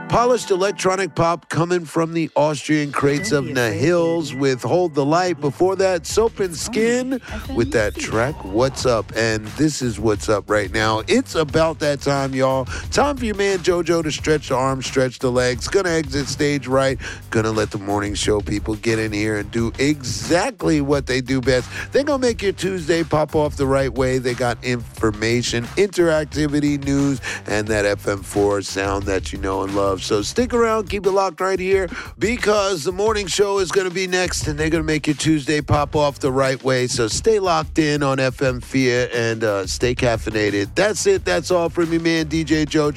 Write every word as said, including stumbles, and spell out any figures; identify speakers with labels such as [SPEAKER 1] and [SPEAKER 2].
[SPEAKER 1] Polished electronic pop coming from the Austrian crates of Nahils with Hold the Light. Before that, Soap and Skin with that track, What's Up? And this is what's up right now. It's about that time, y'all. Time for your man JoJo to stretch the arms, stretch the legs. Gonna exit stage right. Gonna let the morning show people get in here and do exactly what they do best. They're gonna make your Tuesday pop off the right way. They got information, interactivity, news, and that F M four sound that you know and love. So stick around, keep it locked right here, because the morning show is going to be next, and they're going to make your Tuesday pop off the right way. So stay locked in on F M F I A and uh, stay caffeinated. That's it. That's all from your man, D J JoJo.